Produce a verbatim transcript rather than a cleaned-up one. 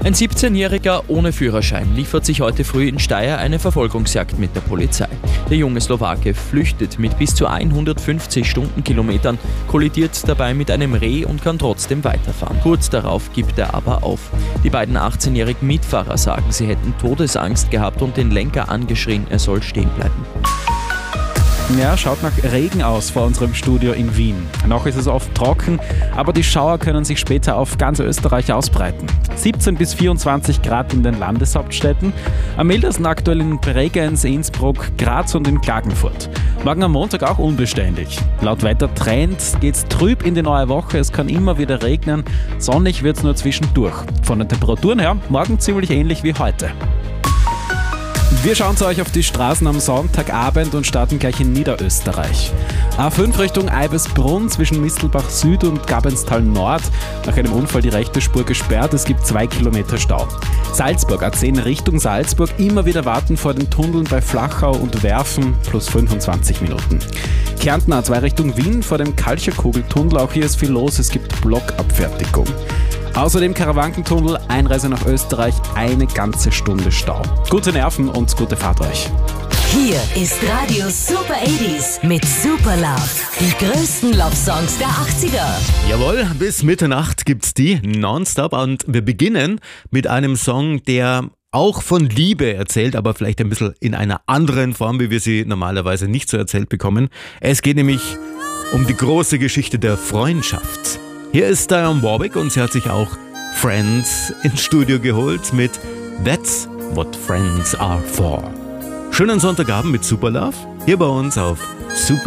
Ein siebzehnjähriger ohne Führerschein liefert sich heute früh in Steyr eine Verfolgungsjagd mit der Polizei. Der junge Slowake flüchtet mit bis zu hundertfünfzig Stundenkilometern, kollidiert dabei mit einem Reh und kann trotzdem weiterfahren. Kurz darauf gibt er aber auf. Die beiden achtzehnjährigen Mitfahrer sagen, sie hätten Todesangst gehabt und den Lenker angeschrien, er soll stehen bleiben. Ja, schaut nach Regen aus vor unserem Studio in Wien. Noch ist es oft trocken, aber die Schauer können sich später auf ganz Österreich ausbreiten. siebzehn bis vierundzwanzig Grad in den Landeshauptstädten, am mildesten aktuell in Bregenz, Innsbruck, Graz und in Klagenfurt. Morgen am Montag auch unbeständig. Laut Wettertrend geht's trüb in die neue Woche, es kann immer wieder regnen, sonnig wird's nur zwischendurch. Von den Temperaturen her morgen ziemlich ähnlich wie heute. Wir schauen zu euch auf die Straßen am Sonntagabend und starten gleich in Niederösterreich. A fünf Richtung Eibesbrunn zwischen Mistelbach Süd und Gabenstal Nord. Nach einem Unfall die rechte Spur gesperrt, es gibt zwei Kilometer Stau. Salzburg A zehn Richtung Salzburg, immer wieder warten vor den Tunneln bei Flachau und Werfen, plus fünfundzwanzig Minuten. Kärnten A zwei Richtung Wien vor dem Kalcherkugeltunnel, auch hier ist viel los, es gibt Blockabfertigung. Außerdem Karawankentunnel, Einreise nach Österreich, eine ganze Stunde Stau. Gute Nerven und gute Fahrt euch. Hier ist Radio Super achtziger mit Superlove. Die größten Love-Songs der achtziger. Jawohl, bis Mitternacht gibt's die nonstop und wir beginnen mit einem Song, der auch von Liebe erzählt, aber vielleicht ein bisschen in einer anderen Form, wie wir sie normalerweise nicht so erzählt bekommen. Es geht nämlich um die große Geschichte der Freundschaft. Hier ist Dionne Warwick und sie hat sich auch Friends ins Studio geholt mit That's What Friends Are For. Schönen Sonntagabend mit Superlove, hier bei uns auf Super